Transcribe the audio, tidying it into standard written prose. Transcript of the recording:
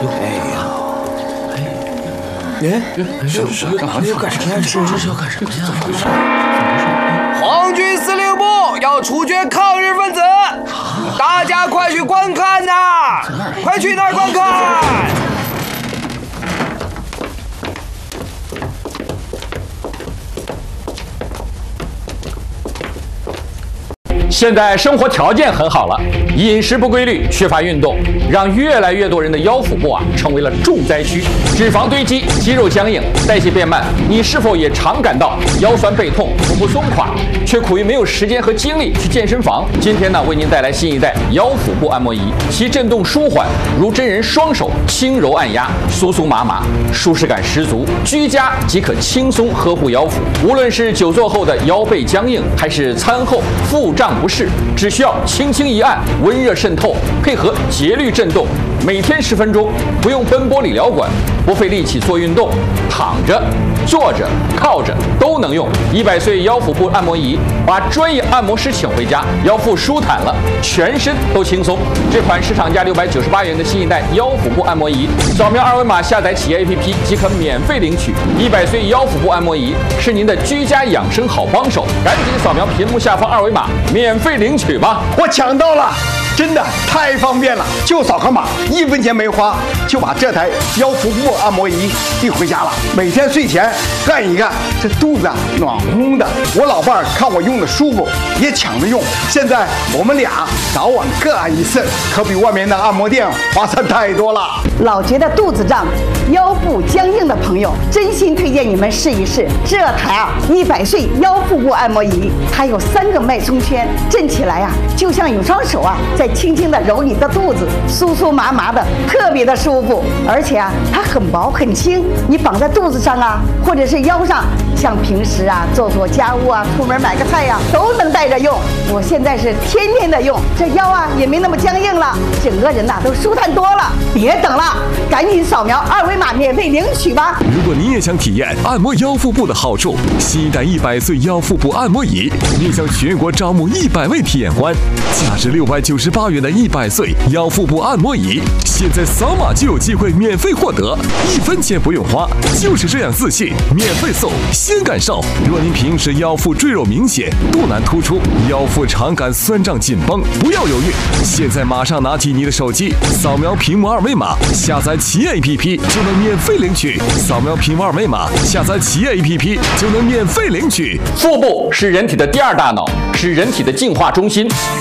皇军司令部要处决抗日分子，大家快去观看呐！快去那儿观看！ 现在生活条件很好了，饮食不规律，缺乏运动，让越来越多人的腰腹部成为了重灾区，脂肪堆积，肌肉僵硬，代谢变慢。你是否也常感到腰酸背痛、腹部松垮，却苦于没有时间和精力去健身房？今天呢，为您带来新一代腰腹部按摩仪，其震动舒缓，如真人双手轻柔按压，酥酥麻麻，舒适感十足，居家即可轻松呵护腰腹。无论是久坐后的腰背僵硬，还是餐后腹胀不适，只需要轻轻一按，温热渗透，配合节律震动，每天10分钟，不用奔波理疗馆，不费力气做运动，躺着、坐着、靠着都能用。100岁腰腹部按摩仪，把专业按摩师请回家，腰腹舒坦了，全身都轻松。这款市场价698元的新一代腰腹部按摩仪，扫描2维码下载企业 APP 即可免费领取。100岁腰腹部按摩仪是您的居家养生好帮手，赶紧扫描屏幕下方2维码，免费领取吧！ 我抢到了，真的太方便了，就扫个码，1分钱没花，就把这台腰腹部按摩仪递回家了。每天睡前干一干，这肚子暖烘烘的。我老伴儿看我用的舒服，也抢着用。现在我们俩早晚各按1次，可比外面的按摩店划算太多了。 老觉得肚子胀、腰部僵硬的朋友，真心推荐你们试一试这台100岁腰腹部按摩仪。它有3个脉冲圈，震起来就像有双手在轻轻地揉你的肚子，酥酥麻麻的，特别的舒服。而且它很薄很轻，你绑在肚子上或者是腰上，像平时做家务出门买个菜都能带着用。我现在是天天的用，这腰也没那么僵硬了，整个人都舒坦多了。别等了，赶紧扫描2维码免费领取吧！ 如果你也想体验按摩腰腹部的好处，新一代100岁腰腹部按摩仪面向全国招募100位体验官，价值698元的100岁腰腹部按摩仪，现在扫码就有机会免费获得，1分钱不用花，就是这样自信，免费送，先感受。若您平时腰腹赘肉明显，肚腩突出，腰腹常感酸胀紧绷，不要犹豫，现在马上拿起你的手机，扫描屏幕2维码，下载企业 APP 就能免费领取。扫描屏幕2维码，下载企业 APP 就能免费领取。 腹部是人体的第2大脑，是人体的净化中心。